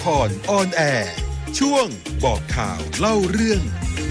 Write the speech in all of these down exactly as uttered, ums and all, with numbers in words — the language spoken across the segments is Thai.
พรออนแอร์ช่วงบอกข่าวเล่าเรื่อง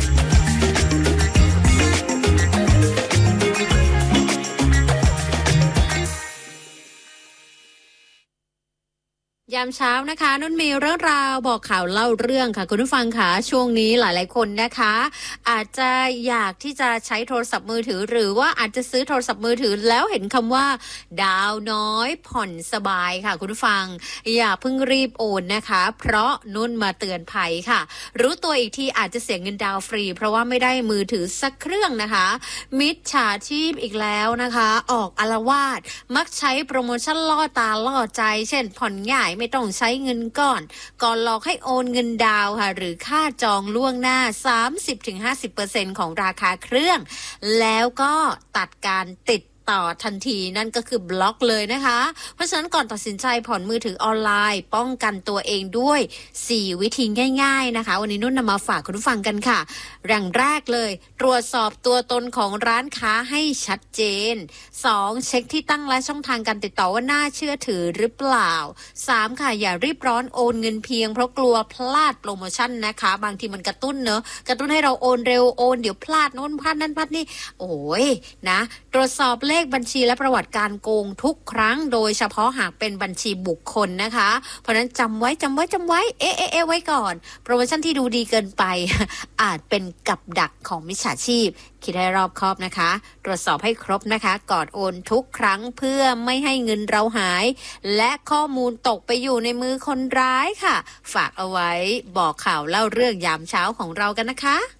ยามเช้านะคะนุ่นมีเรื่องราวบอกข่าวเล่าเรื่องค่ะคุณผู้ฟังค่ะช่วงนี้หลายๆคนนะคะอาจจะอยากที่จะใช้โทรศัพท์มือถือหรือว่าอาจจะซื้อโทรศัพท์มือถือแล้วเห็นคำว่าดาวน้อยผ่อนสบายค่ะคุณผู้ฟังอย่าเพิ่งรีบโอนนะคะเพราะนุ่นมาเตือนภัยค่ะรู้ตัวอีกทีอาจจะเสียเงินดาวฟรีเพราะว่าไม่ได้มือถือสักเครื่องนะคะมิจฉาชีพอีกแล้วนะคะออกอาละวาดมักใช้โปรโมชั่นล่อตาล่อใจเช่นผ่อนง่ายไม่ต้องใช้เงินก่อนก่อนหลอกให้โอนเงินดาวค่ะหรือค่าจองล่วงหน้า สามสิบถึงห้าสิบเปอร์เซ็นต์ ของราคาเครื่องแล้วก็ตัดการติดต่อทันทีนั่นก็คือบล็อกเลยนะคะเพราะฉะนั้นก่อนตัดสินใจผ่อนมือถือออนไลน์ป้องกันตัวเองด้วยสี่วิธีง่ายๆนะคะวันนี้นุ่นนำมาฝากคุณผู้ฟังกันค่ะอย่างแรกเลยตรวจสอบตัวตนของร้านค้าให้ชัดเจนสองเช็คที่ตั้งและช่องทางการติดต่อว่าน่าเชื่อถือหรือเปล่าสามค่ะอย่ารีบร้อนโอนเงินเพียงเพราะกลัวพลาดโปรโมชั่นนะคะบางทีมันกระตุ้นเนอะกระตุ้นให้เราโอนเร็วโอนเดี๋ยวพลาดโน่นพลาดนั่นพลาดนี่โอ้ยนะตรวจสอบเลขบัญชีและประวัติการโกงทุกครั้งโดยเฉพาะหากเป็นบัญชีบุคคลนะคะเพราะนั้นจำไว้จำไว้จำไว้เอ๊ะเอ๊ะเอ๊ะไว้ก่อนโปรโมชั่นที่ดูดีเกินไป อาจเป็นกับดักของมิจฉาชีพคิดให้รอบคอบนะคะตรวจสอบให้ครบนะคะก่อนโอนทุกครั้งเพื่อไม่ให้เงินเราหายและข้อมูลตกไปอยู่ในมือคนร้ายค่ะฝากเอาไว้บอกข่าวเล่าเรื่องยามเช้าของเรากันนะคะ